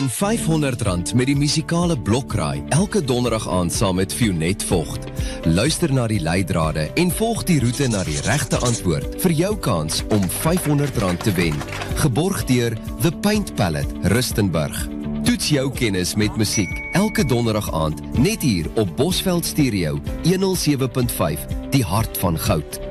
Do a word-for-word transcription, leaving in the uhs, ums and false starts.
vyfhonderd rand met die musikale blokraai elke donderdag aand saam met Fionet Vogt. Luister na die leidrade en volg die roete na die regte antwoord vir jou kans om vyfhonderd rand te wen. Geborg deur The Paint Palette, Rustenburg. Toets jou kennis met musiek elke donderdag aand net hier op Bosveld Stereo honderd sewe punt vyf, die hart van goud.